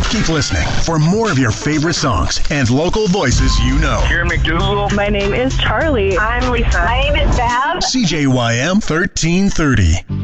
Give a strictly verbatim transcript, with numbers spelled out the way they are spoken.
Keep listening for more of your favorite songs and local voices you know. Here in McDougal. My name is Charlie. I'm Lisa. My name is Bev. C J Y M thirteen thirty.